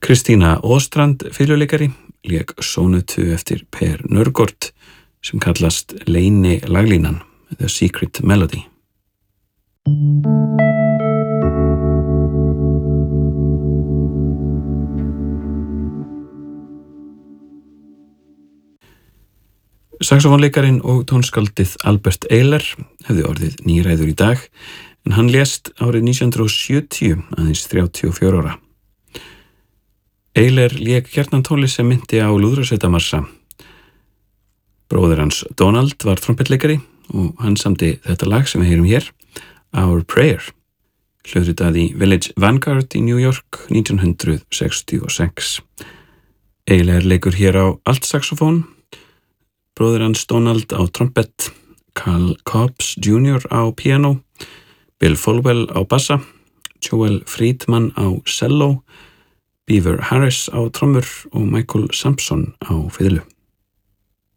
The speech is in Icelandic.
Kristína Åstrand fiðluleikari lék sónutu eftir Per Nørgaard sem kallast Leyni laglínan, The Secret Melody. Saxofónleikarin og tónskaldið Albert Ayler hefði orðið níræður í dag en hann lést árið 1970 aðeins 34 ára. Ayler lék gjarnan tónlist sem minnti á lúðrasveitamassa. Bróðir hans Donald var trompetleikari og hann samdi þetta lag sem við heyrum hér, Our Prayer, hljóðritað í Village Vanguard í New York 1966. Ayler leikur hér á altsaxofón, bróðir hans Donald á trompet, Carl Cobbs Jr. á piano, Bill Folwell á bassa, Joel Friedman á cello, Beaver Harris á trommur og Michael Sampson á fiðlu.